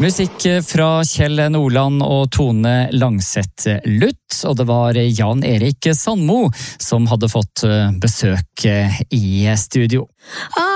Musikk fra Kjell Nordland og Tone Langseth Lutt, og det var Jan Erik Sandmo som hadde fått besøk i studio.